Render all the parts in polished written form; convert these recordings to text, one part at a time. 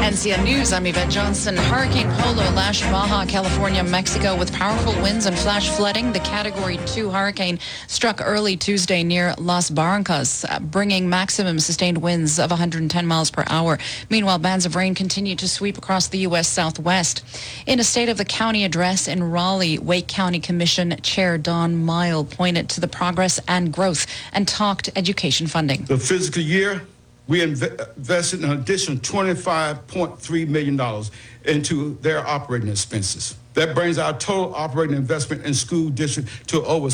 NCN News, I'm Yvette Johnson. Hurricane Polo lashed Baja California, Mexico with powerful winds and flash flooding. The Category 2 hurricane struck early Tuesday near Las Barrancas, bringing maximum sustained winds of 110 miles per hour. Meanwhile, bands of rain continued to sweep across the U.S. Southwest. In a State of the County address in Raleigh, Wake County Commission Chair Don Mile pointed to the progress and growth and talked education funding. The fiscal year, we invested an additional $25.3 million into their operating expenses. That brings our total operating investment in school district to over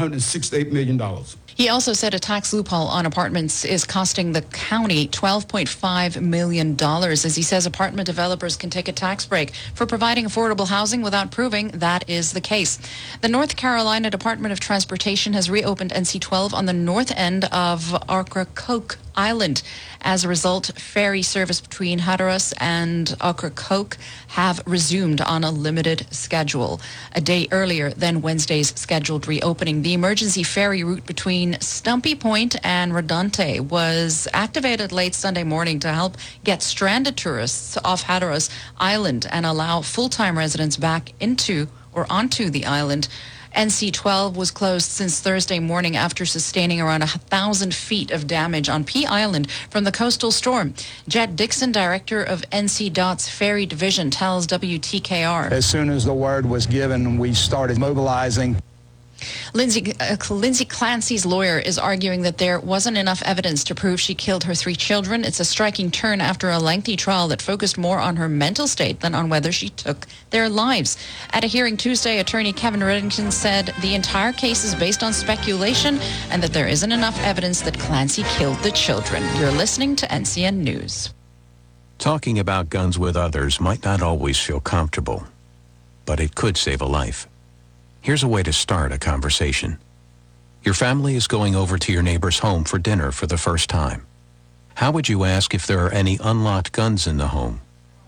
$768 million. He also said a tax loophole on apartments is costing the county $12.5 million, as he says apartment developers can take a tax break for providing affordable housing without proving that is the case. The North Carolina Department of Transportation has reopened NC-12 on the north end of Ocracoke Island. As a result, ferry service between Hatteras and Ocracoke have resumed on a limited schedule, a day earlier than Wednesday's scheduled reopening. The emergency ferry route between Stumpy Point and Rodante was activated late Sunday morning to help get stranded tourists off Hatteras Island and allow full-time residents back into or onto the island. NC-12 was closed since Thursday morning after sustaining around 1,000 feet of damage on Pea Island from the coastal storm. Jet Dixon, director of NC-DOT's Ferry Division, tells WTKR. As soon as the word was given, we started mobilizing. Lindsay Clancy's lawyer is arguing that there wasn't enough evidence to prove she killed her 3 children. It's a striking turn after a lengthy trial that focused more on her mental state than on whether she took their lives. At a hearing Tuesday, attorney Kevin Reddington said the entire case is based on speculation and that there isn't enough evidence that Clancy killed the children. You're listening to NCN News. Talking about guns with others might not always feel comfortable, but it could save a life. Here's a way to start a conversation. Your family is going over to your neighbor's home for dinner for the first time. How would you ask if there are any unlocked guns in the home?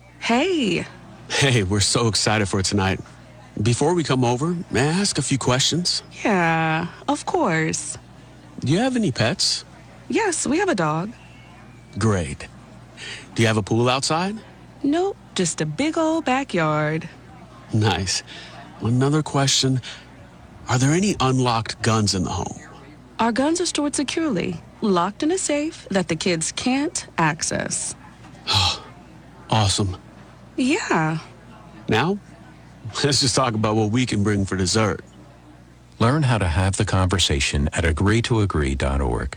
Hey, we're so excited for tonight. Before we come over, may I ask a few questions? Yeah, of course. Do you have any pets? Yes, we have a dog. Great. Do you have a pool outside? Nope, just a big old backyard. Nice. Another question. Are there any unlocked guns in the home? Our guns are stored securely, locked in a safe that the kids can't access. Awesome. Yeah. Now, let's just talk about what we can bring for dessert. Learn how to have the conversation at agreetoagree.org.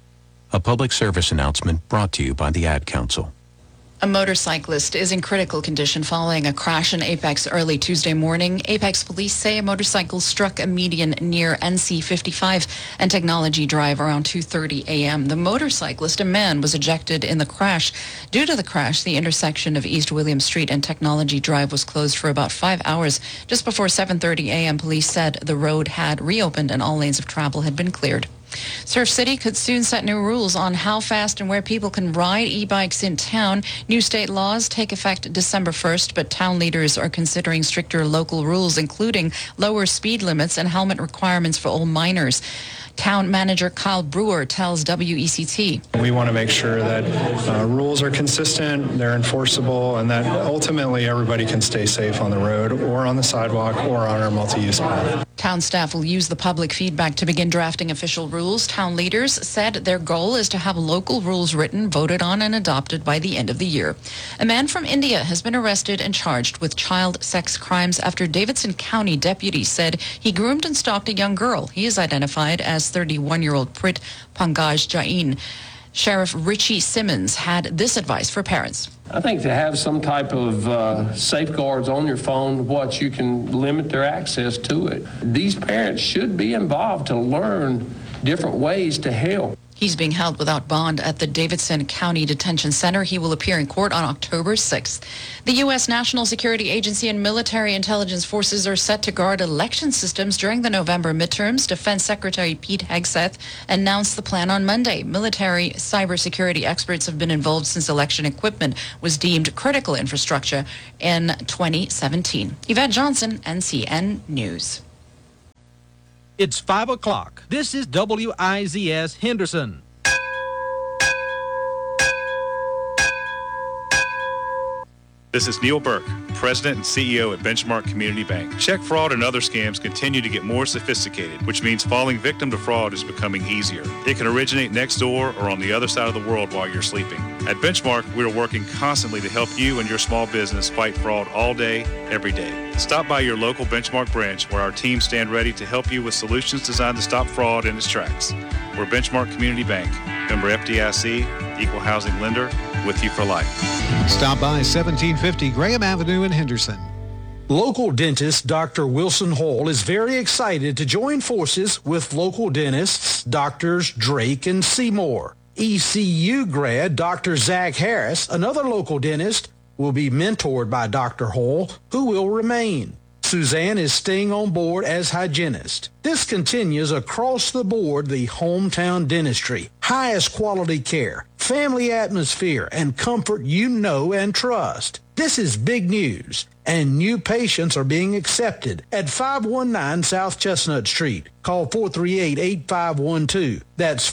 A public service announcement brought to you by the Ad Council. A motorcyclist is in critical condition following a crash in Apex early Tuesday morning. Apex police say a motorcycle struck a median near NC-55 and Technology Drive around 2:30 a.m. The motorcyclist, a man, was ejected in the crash. Due to the crash, the intersection of East William Street and Technology Drive was closed for about 5 hours. Just before 7:30 a.m., police said the road had reopened and all lanes of travel had been cleared. Surf City could soon set new rules on how fast and where people can ride e-bikes in town. New state laws take effect December 1st, but town leaders are considering stricter local rules, including lower speed limits and helmet requirements for all minors. Town manager Kyle Brewer tells WECT. We want to make sure that rules are consistent, they're enforceable, and that ultimately everybody can stay safe on the road or on the sidewalk or on our multi-use path. Town staff will use the public feedback to begin drafting official rules. Town leaders said their goal is to have local rules written, voted on, and adopted by the end of the year. A man from India has been arrested and charged with child sex crimes after Davidson County deputies said he groomed and stalked a young girl. He is identified as 31-year-old Prit Pankaj Jain. Sheriff Richie Simmons had this advice for parents. I think to have some type of safeguards on your phone, what you can limit their access to it. These parents should be involved to learn different ways to help. He's being held without bond at the Davidson County Detention Center. He will appear in court on October 6th. The U.S. National Security Agency and military intelligence forces are set to guard election systems during the November midterms. Defense Secretary Pete Hegseth announced the plan on Monday. Military cybersecurity experts have been involved since election equipment was deemed critical infrastructure in 2017. Yvette Johnson, NCN News. It's 5 o'clock. This is WIZS Henderson. This is Neil Burke, President and CEO at Benchmark Community Bank. Check fraud and other scams continue to get more sophisticated, which means falling victim to fraud is becoming easier. It can originate next door or on the other side of the world while you're sleeping. At Benchmark, we are working constantly to help you and your small business fight fraud all day, every day. Stop by your local Benchmark branch where our team stand ready to help you with solutions designed to stop fraud in its tracks. We're Benchmark Community Bank, member FDIC, equal housing lender, with you for life. Stop by 1750 Graham Avenue in Henderson. Local dentist Dr. Wilson Hall is very excited to join forces with local dentists Drs. Drake and Seymour. ECU grad Dr. Zach Harris, another local dentist, will be mentored by Dr. Hall, who will remain. Suzanne is staying on board as hygienist. This continues across the board the hometown dentistry, highest quality care, family atmosphere, and comfort you know and trust. This is big news, and new patients are being accepted at 519 South Chestnut Street. Call 438-8512. That's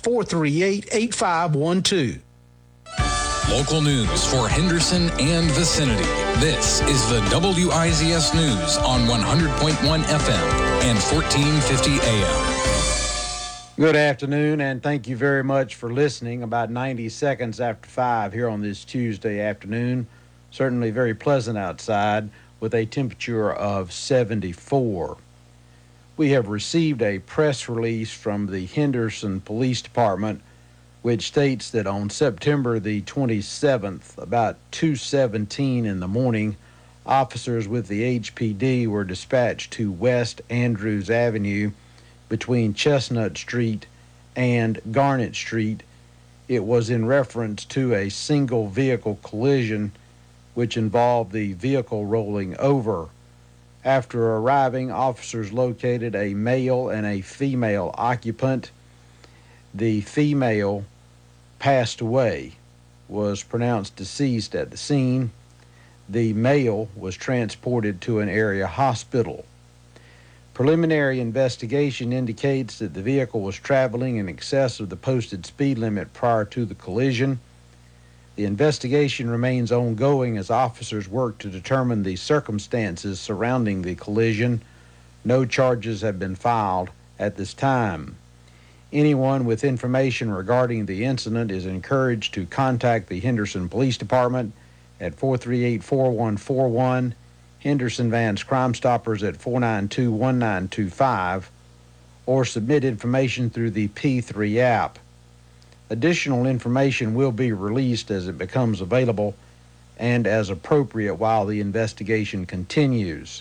438-8512. Local news for Henderson and vicinity. This is the WIZS News on 100.1 FM and 1450 AM. Good afternoon, and thank you very much for listening. About 90 seconds after 5 here on this Tuesday afternoon. Certainly very pleasant outside with a temperature of 74. We have received a press release from the Henderson Police Department which states that on September the 27th, about 2:17 in the morning, officers with the HPD were dispatched to West Andrews Avenue between Chestnut Street and Garnet Street. It was in reference to a single vehicle collision which involved the vehicle rolling over. After arriving, officers located a male and a female occupant. The female passed away, was pronounced deceased at the scene. The male was transported to an area hospital. Preliminary investigation indicates that the vehicle was traveling in excess of the posted speed limit prior to the collision. The investigation remains ongoing as officers work to determine the circumstances surrounding the collision. No charges have been filed at this time. Anyone with information regarding the incident is encouraged to contact the Henderson Police Department at 438-4141, Henderson Vance Crime Stoppers at 492-1925, or submit information through the P3 app. Additional information will be released as it becomes available and as appropriate while the investigation continues.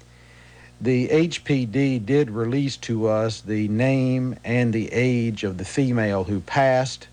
The HPD did release to us the name and the age of the female who passed.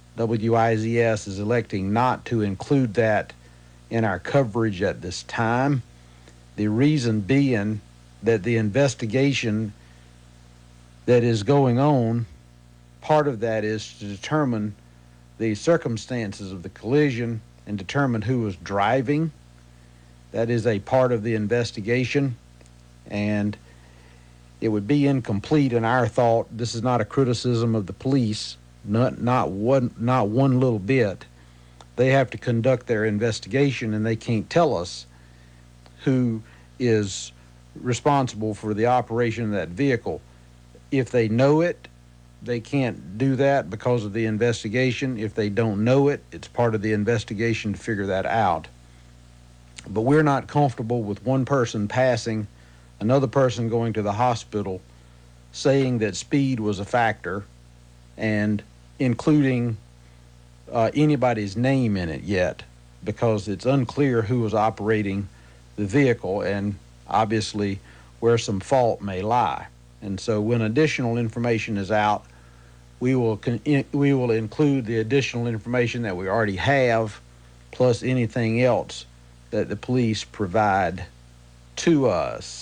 WIZS is electing not to include that in our coverage at this time. The reason being that the investigation that is going on, part of that is to determine the circumstances of the collision and determine who was driving. That is a part of the investigation. And it would be incomplete in our thought. This is not a criticism of the police, not one little bit. They have to conduct their investigation, and they can't tell us who is responsible for the operation of that vehicle. If they know it, they can't do that because of the investigation. If they don't know it, it's part of the investigation to figure that out. But we're not comfortable with one person passing, another person going to the hospital, saying that speed was a factor, and including anybody's name in it yet, because it's unclear who was operating the vehicle and obviously where some fault may lie. And so when additional information is out, we will include the additional information that we already have, plus anything else that the police provide to us.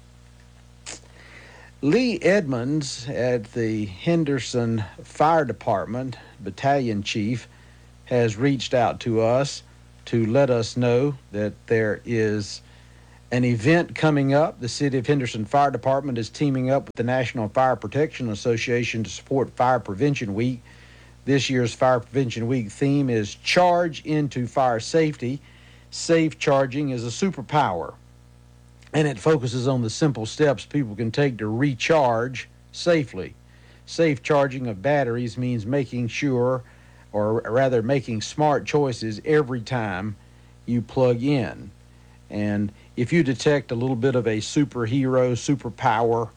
Lee Edmonds at the Henderson Fire Department, Battalion Chief, has reached out to us to let us know that there is an event coming up. The City of Henderson Fire Department is teaming up with the National Fire Protection Association to support Fire Prevention Week. This year's Fire Prevention Week theme is Charge into Fire Safety. Safe charging is a superpower, and it focuses on the simple steps people can take to recharge safely. Safe charging of batteries means making sure, or rather making smart choices every time you plug in. And if you detect a little bit of a superhero, superpower,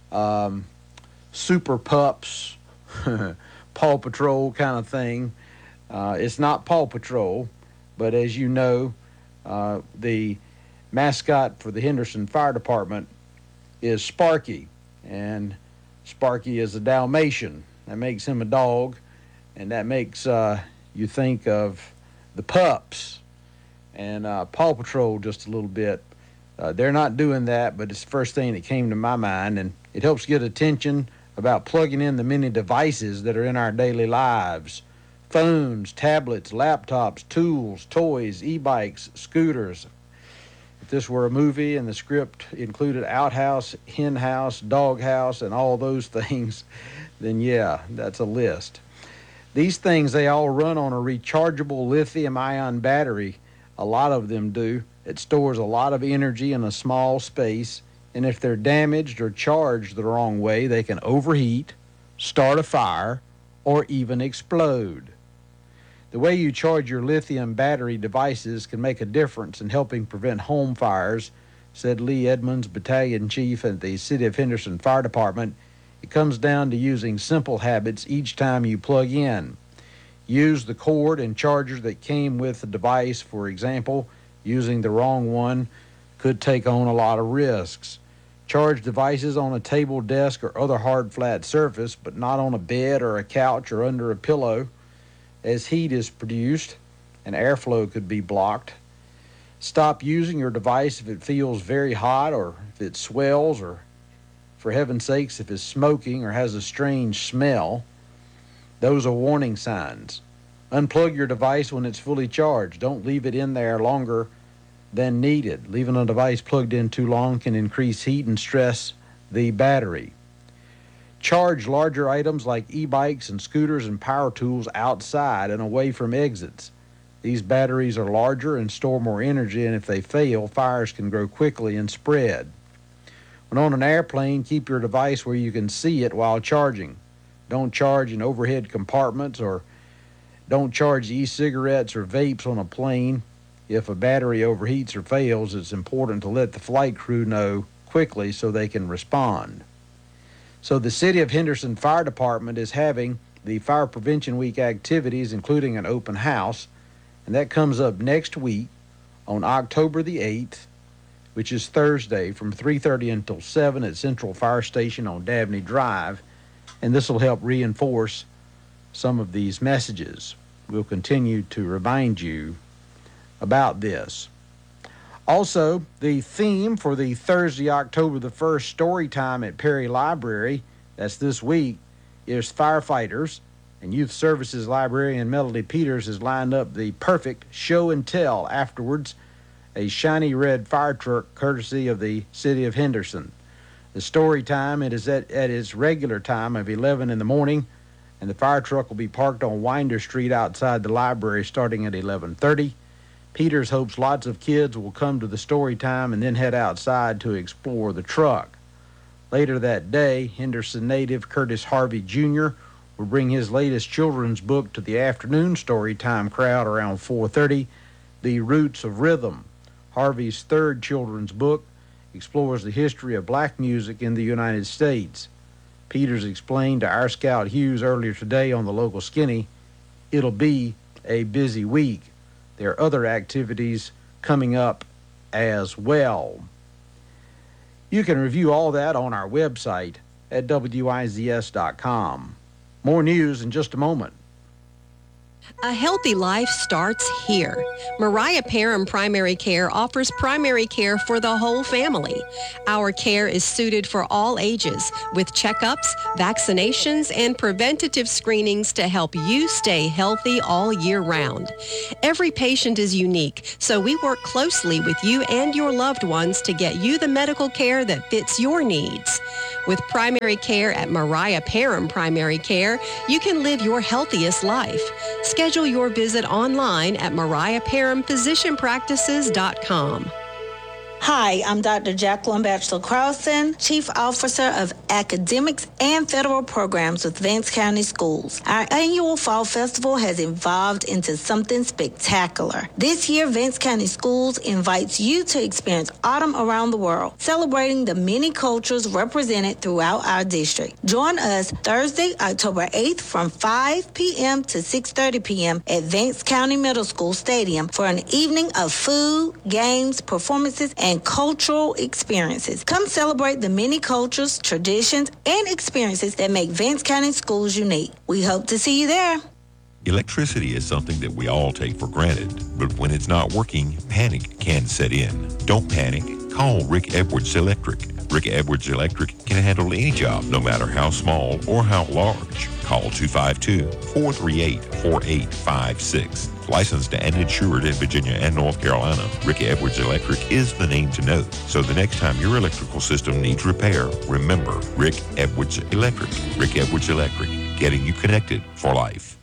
super pups, Paw Patrol kind of thing, it's not Paw Patrol, but as you know, the mascot for the Henderson Fire Department is Sparky, and Sparky is a Dalmatian. That makes him a dog, and that makes you think of the pups and Paw Patrol just a little bit. They're not doing that, but it's the first thing that came to my mind, and it helps get attention about plugging in the many devices that are in our daily lives. Phones, tablets, laptops, tools, toys, e-bikes, scooters. If this were a movie and the script included outhouse, hen house, dog house, and all those things, then yeah, that's a list. These things, they all run on a rechargeable lithium-ion battery. A lot of them do. It stores a lot of energy in a small space, and if they're damaged or charged the wrong way, they can overheat, start a fire, or even explode. The way you charge your lithium battery devices can make a difference in helping prevent home fires, said Lee Edmonds, Battalion Chief at the City of Henderson Fire Department. It comes down to using simple habits each time you plug in. Use the cord and charger that came with the device. For example, using the wrong one could take on a lot of risks. Charge devices on a table, desk, or other hard, flat surface, but not on a bed or a couch or under a pillow, as heat is produced and airflow could be blocked. Stop using your device if it feels very hot or if it swells, or, for heaven's sakes, if it's smoking or has a strange smell. Those are warning signs. Unplug your device when it's fully charged. Don't leave it in there longer than needed. Leaving a device plugged in too long can increase heat and stress the battery. Charge larger items like e-bikes and scooters and power tools outside and away from exits. These batteries are larger and store more energy, and if they fail, fires can grow quickly and spread. When on an airplane, keep your device where you can see it while charging. Don't charge in overhead compartments, or don't charge e-cigarettes or vapes on a plane. If a battery overheats or fails, it's important to let the flight crew know quickly so they can respond. So the City of Henderson Fire Department is having the Fire Prevention Week activities, including an open house, and that comes up next week on October the 8th, which is Thursday, from 3:30 until 7 at Central Fire Station on Dabney Drive, and this will help reinforce some of these messages. We'll continue to remind you about this. Also, the theme for the Thursday, October the 1st story time at Perry Library, that's this week, is firefighters, and Youth Services librarian Melody Peters has lined up the perfect show and tell afterwards, a shiny red fire truck courtesy of the City of Henderson. The story time, it is at its regular time of 11 in the morning, and the fire truck will be parked on Winder Street outside the library starting at 11:30. Peters hopes lots of kids will come to the story time and then head outside to explore the truck. Later that day, Henderson native Curtis Harvey Jr. will bring his latest children's book to the afternoon story time crowd around 4:30, The Roots of Rhythm. Harvey's third children's book explores the history of black music in the United States. Peters explained to our scout Hughes earlier today on the local skinny, it'll be a busy week. There are other activities coming up as well. You can review all that on our website at WIZS.com. More news in just a moment. A healthy life starts here. Mariah Parham Primary Care offers primary care for the whole family. Our care is suited for all ages, with checkups, vaccinations, and preventative screenings to help you stay healthy all year round. Every patient is unique, so we work closely with you and your loved ones to get you the medical care that fits your needs. With primary care at Mariah Parham Primary Care, you can live your healthiest life. Schedule your visit online at MariahParhamPhysicianPractices.com. Hi, I'm Dr. Jacqueline Batchelor Carlson, Chief Officer of Academics and Federal Programs with Vance County Schools. Our annual Fall Festival has evolved into something spectacular. This year, Vance County Schools invites you to experience autumn around the world, celebrating the many cultures represented throughout our district. Join us Thursday, October 8th from 5 p.m. to 6:30 p.m. at Vance County Middle School Stadium for an evening of food, games, performances, and cultural experiences. Come celebrate the many cultures, traditions, and experiences that make Vance County Schools unique. We hope to see you there. Electricity is something that we all take for granted, but when it's not working, panic can set in. Don't panic. Call Rick Edwards Electric. Rick Edwards Electric can handle any job, no matter how small or how large. Call 252-438-4856. Licensed and insured in Virginia and North Carolina, Rick Edwards Electric is the name to know. So the next time your electrical system needs repair, remember Rick Edwards Electric. Rick Edwards Electric, getting you connected for life.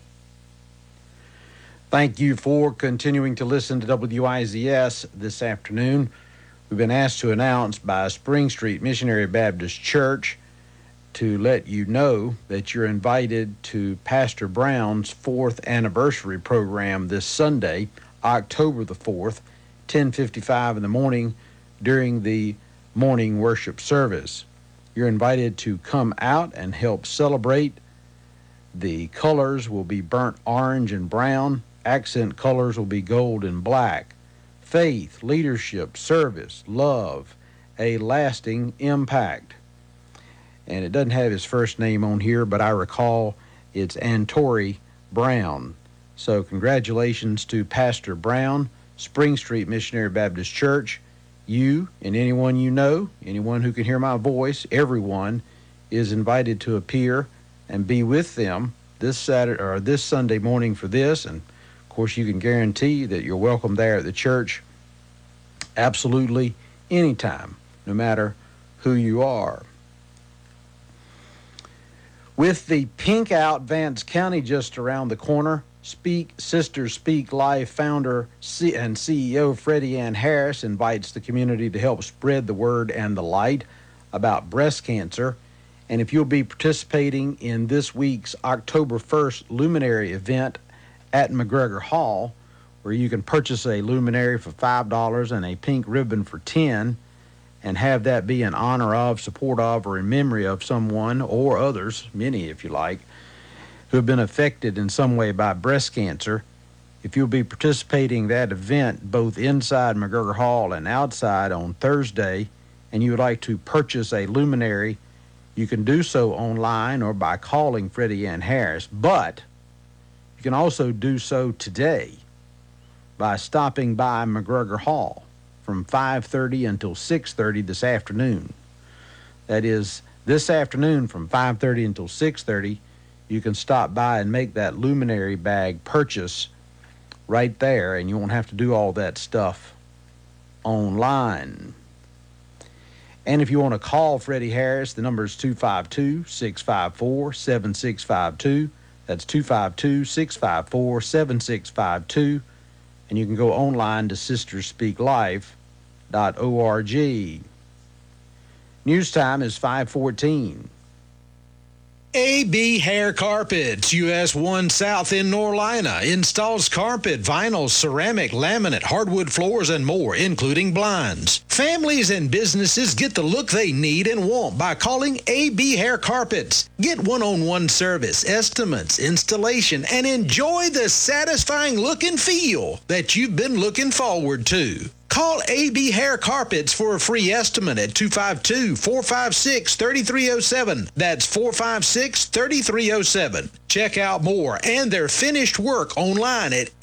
Thank you for continuing to listen to WIZS this afternoon. We've been asked to announce by Spring Street Missionary Baptist Church to let you know that you're invited to Pastor Brown's 4th anniversary program this Sunday, October the 4th, 10:55 in the morning during the morning worship service. You're invited to come out and help celebrate. The colors will be burnt orange and brown. Accent colors will be gold and black. Faith, leadership, service, love, a lasting impact. And it doesn't have his first name on here, but I recall it's Antori Brown. So congratulations to Pastor Brown, Spring Street Missionary Baptist Church. You and anyone you know, anyone who can hear my voice, everyone is invited to appear and be with them this Saturday or this Sunday morning for this. And of course, you can guarantee that you're welcome there at the church absolutely anytime, no matter who you are. With the Pink Out Vance County just around the corner, Sisters Speak Life founder and CEO Freddie Ann Harris invites the community to help spread the word and the light about breast cancer. And if you'll be participating in this week's October 1st luminary event at McGregor Hall, where you can purchase a luminary for $5 and a pink ribbon for $10, and have that be in honor of, support of, or in memory of someone or others, many if you like, who have been affected in some way by breast cancer. If you'll be participating in that event both inside McGregor Hall and outside on Thursday, and you would like to purchase a luminary, you can do so online or by calling Freddie Ann Harris. But you can also do so today by stopping by McGregor Hall from 5:30 until 6:30 this afternoon. That is, this afternoon from 5:30 until 6:30, you can stop by and make that luminary bag purchase right there, and you won't have to do all that stuff online. And if you want to call Freddie Harris, the number is 252-654-7652. That's 252-654-7652. And you can go online to sisterspeaklife.org. News time is 5:14. AB Hair Carpets, US 1 South in Norlina, installs carpet, vinyl, ceramic, laminate, hardwood floors, and more, including blinds. Families and businesses get the look they need and want by calling AB Hair Carpets. Get one-on-one service, estimates, installation, and enjoy the satisfying look and feel that you've been looking forward to. Call AB Hair Carpets for a free estimate at 252-456-3307. That's 456-3307. Check out more and their finished work online at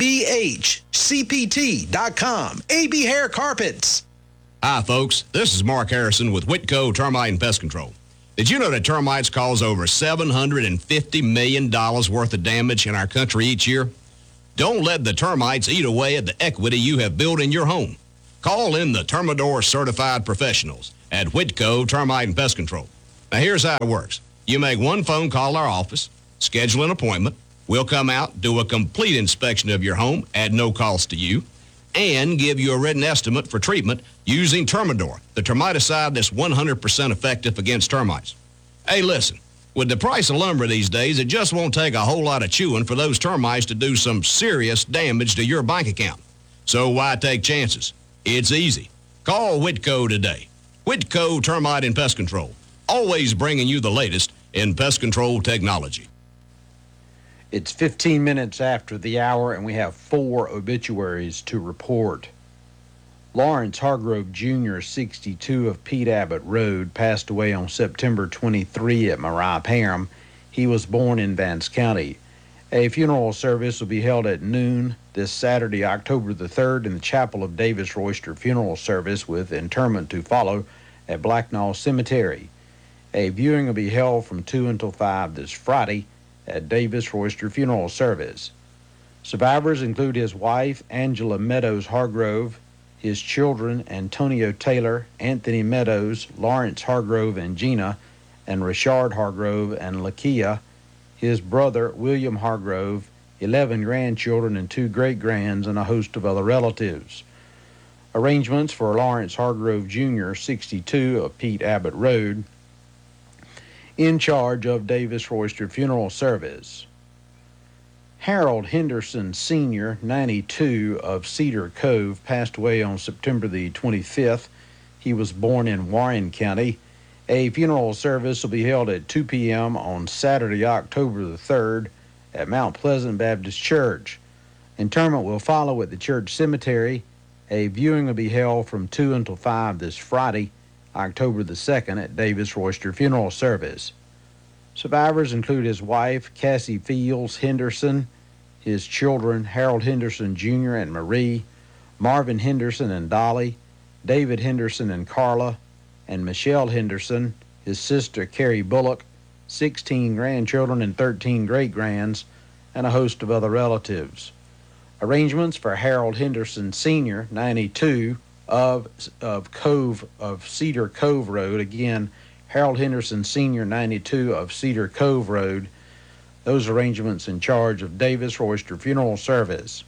abhcpt.com. AB Hair Carpets. Hi, folks. This is Mark Harrison with Whitco Termite and Pest Control. Did you know that termites cause over $750 million worth of damage in our country each year? Don't let the termites eat away at the equity you have built in your home. Call in the Termador certified professionals at Whitco Termite and Pest Control. Now here's how it works. You make one phone call to our office, schedule an appointment, We'll come out, do a complete inspection of your home at no cost to you, and give you a written estimate for treatment using Termidor, the termiticide that's 100% effective against termites. Hey, listen, with the price of lumber these days, it just won't take a whole lot of chewing for those termites to do some serious damage to your bank account. So why take chances? It's easy. Call Whitco today. Whitco Termite and Pest Control, always bringing you the latest in pest control technology. It's 15 minutes after the hour, and we have 4 obituaries to report. Lawrence Hargrove Jr., 62, of Pete Abbott Road, passed away on September 23 at Mariah Parham. He was born in Vance County. A funeral service will be held at noon this Saturday, October the 3rd, in the chapel of Davis Royster Funeral Service, with interment to follow at Blacknall Cemetery. A viewing will be held from 2 until 5 this Friday at Davis Royster Funeral Service. Survivors include his wife, Angela Meadows Hargrove, his children, Antonio Taylor, Anthony Meadows, Lawrence Hargrove and Gina, and Richard Hargrove and Lakia, his brother, William Hargrove, 11 grandchildren and 2 great-grands, and a host of other relatives. Arrangements for Lawrence Hargrove Jr., 62, of Pete Abbott Road, in charge of Davis Royster Funeral Service. Harold Henderson Sr., 92, of Cedar Cove, passed away on September the 25th. He was born in Warren County. A funeral service will be held at 2 p.m. on Saturday, October the 3rd, at Mount Pleasant Baptist Church. Interment will follow at the church cemetery. A viewing will be held from 2 until 5 this Friday, October the 2nd, at Davis Royster Funeral Service. Survivors include his wife, Cassie Fields Henderson, his children, Harold Henderson Jr. and Marie, Marvin Henderson and Dolly, David Henderson and Carla, and Michelle Henderson, his sister Carrie Bullock, 16 grandchildren and 13 great-grands, and a host of other relatives. Arrangements for Harold Henderson Sr., 92, of Cedar Cove Road. Again, Harold Henderson Sr., 92, of Cedar Cove Road. Those arrangements in charge of Davis Royster Funeral Service.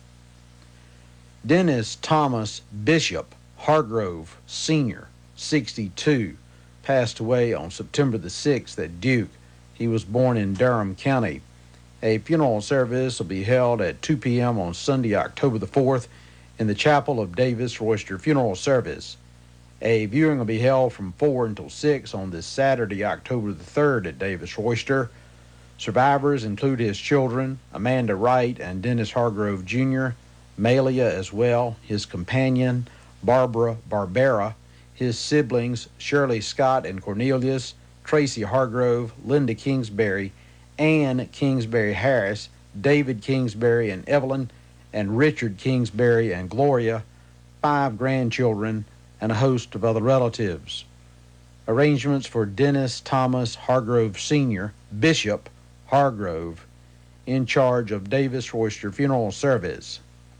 Dennis Thomas Bishop Hargrove Sr., 62, passed away on September the 6th at Duke. He was born in Durham County. A funeral service will be held at 2 p.m. on Sunday, October the 4th, in the chapel of Davis Royster Funeral Service. A viewing will be held from 4 until 6 on this Saturday, October the 3rd, at Davis Royster. Survivors include his children, Amanda Wright and Dennis Hargrove Jr., Malia as well, his companion, Barbara Barbera, his siblings, Shirley Scott and Cornelius, Tracy Hargrove, Linda Kingsbury, Ann Kingsbury Harris, David Kingsbury and Evelyn, and Richard Kingsbury and Gloria, 5 grandchildren, and a host of other relatives. Arrangements for Dennis Thomas Hargrove Sr., Bishop Hargrove, in charge of Davis Royster Funeral Service.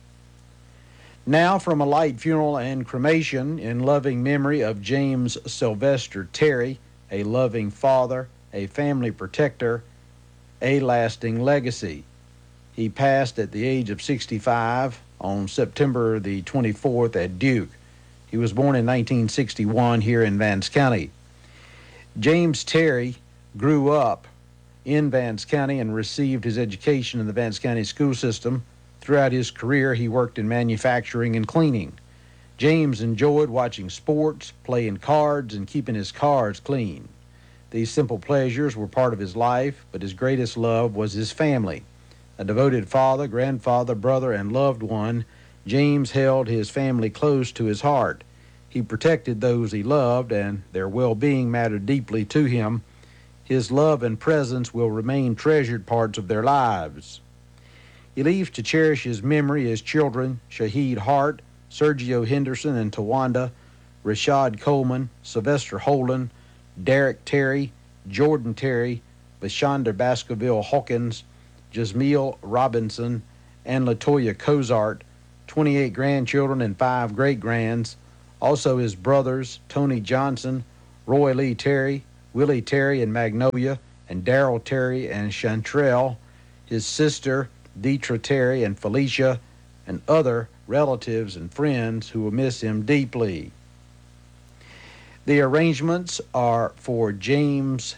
Now, from a light funeral and cremation in loving memory of James Sylvester Terry, a loving father, a family protector, a lasting legacy. He passed at the age of 65 on September the 24th at Duke. He was born in 1961 here in Vance County. James Terry grew up in Vance County and received his education in the Vance County school system. Throughout his career, he worked in manufacturing and cleaning. James enjoyed watching sports, playing cards, and keeping his cars clean. These simple pleasures were part of his life, but his greatest love was his family. A devoted father, grandfather, brother, and loved one, James held his family close to his heart. He protected those he loved, and their well-being mattered deeply to him. His love and presence will remain treasured parts of their lives. He leaves to cherish his memory his children, Shahid Hart, Sergio Henderson and Tawanda, Rashad Coleman, Sylvester Holden, Derek Terry, Jordan Terry, Vashonda Baskerville Hawkins, Jasmeel Robinson, and Latoya Cozart, 28 grandchildren and 5 great-grands. Also his brothers, Tony Johnson, Roy Lee Terry, Willie Terry and Magnolia, and Darrell Terry and Chantrell, his sister, Deetra Terry, and Felicia, and other relatives and friends who will miss him deeply. The arrangements are for James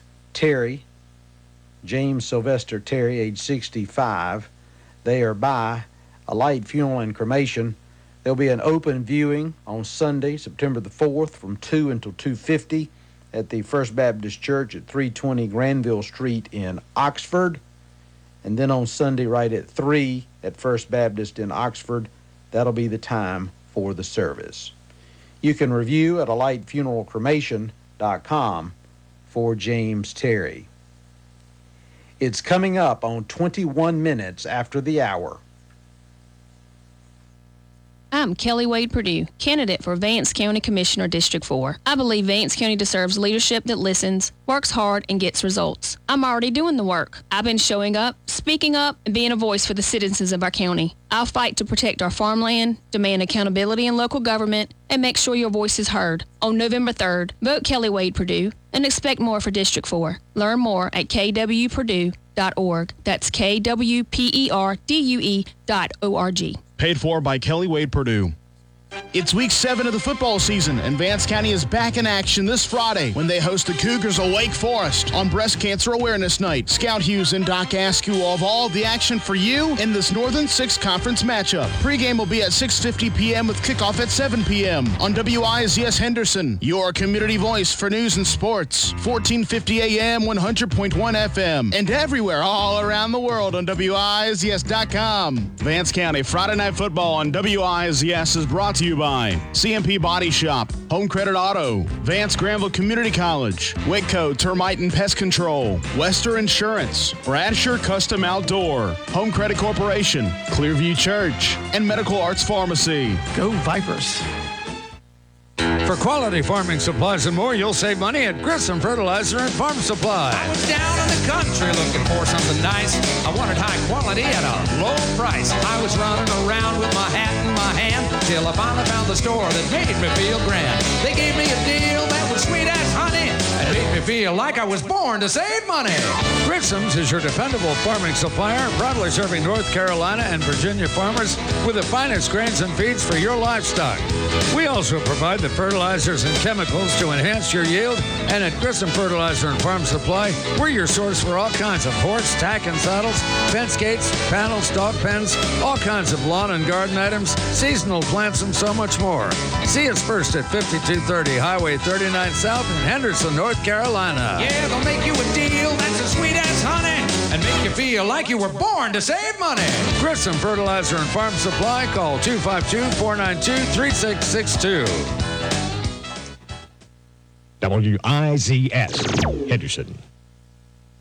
Sylvester Terry, age 65. They are by Alight Funeral and Cremation. There'll be an open viewing on Sunday, September the 4th, from 2 until 2:50 at the First Baptist Church at 320 Granville Street in Oxford. And then on Sunday, right at 3 at First Baptist in Oxford, that'll be the time for the service. You can review at alightfuneralcremation.com for James Terry. It's coming up on 21 minutes after the hour. I'm Kelly Wade Perdue, candidate for Vance County Commissioner District 4. I believe Vance County deserves leadership that listens, works hard, and gets results. I'm already doing the work. I've been showing up, speaking up, and being a voice for the citizens of our county. I'll fight to protect our farmland, demand accountability in local government, and make sure your voice is heard. On November 3rd, vote Kelly Wade Perdue and expect more for District 4. Learn more at kwperdue.org. That's KWPERDUE.org. Paid for by Kelly Wade Perdue. It's week 7 of the football season, and Vance County is back in action this Friday when they host the Cougars of Wake Forest on Breast Cancer Awareness Night. Scout Hughes and Doc Askew will have all the action for you in this Northern Six Conference matchup. Pregame will be at 6:50 p.m. with kickoff at 7 p.m. on WIZS Henderson, your community voice for news and sports. 1450 a.m., 100.1 FM, and everywhere all around the world on WIZS.com. Vance County Friday Night Football on WIZS is brought to you by CMP Body Shop, Home Credit Auto, Vance Granville Community College, Whitco Termite and Pest Control, Wester Insurance, Bradshaw Custom Outdoor, Home Credit Corporation, Clearview Church, and Medical Arts Pharmacy. Go Vipers. For quality farming supplies and more, you'll save money at Grissom Fertilizer and Farm Supply. I was down in the country looking for something nice. I wanted high quality at a low price. I was running around with my hat in my hand till I finally found the store that made me feel grand. They gave me a deal that was sweet as honey and made me feel like I was born to save money. Grissom's is your dependable farming supplier, proudly serving North Carolina and Virginia farmers with the finest grains and feeds for your livestock. We also provide the fertilizers and chemicals to enhance your yield, and at Grissom Fertilizer and Farm Supply, we're your source for all kinds of horse, tack, and saddles, fence gates, panels, dog pens, all kinds of lawn and garden items, seasonal plants, and so much more. See us first at 5230 Highway 39 South in Henderson, North Carolina. Yeah, they'll make you a deal that's as sweet as honey and make you feel like you were born to save money. Grissom Fertilizer and Farm Supply. Call 252-492-3662. WIZS Henderson.